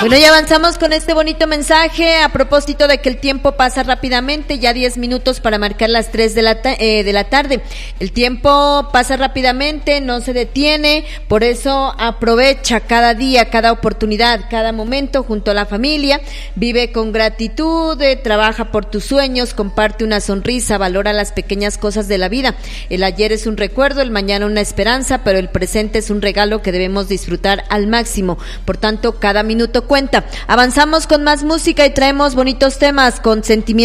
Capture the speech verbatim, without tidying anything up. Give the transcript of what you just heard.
Bueno, ya avanzamos con este bonito mensaje a propósito de que el tiempo pasa rápidamente, ya diez minutos para marcar las tres de la, ta- eh, de la tarde. El tiempo pasa rápidamente, no se detiene, por eso aprovecha cada día, cada oportunidad, cada momento junto a la familia, vive con gratitud, eh, trabaja por tus sueños, comparte una sonrisa, valora las pequeñas cosas de la vida. El ayer es un recuerdo, el mañana una esperanza, pero el presente es un regalo que debemos disfrutar al máximo. Por tanto, cada minuto cuenta. Avanzamos con más música y traemos bonitos temas con sentimientos.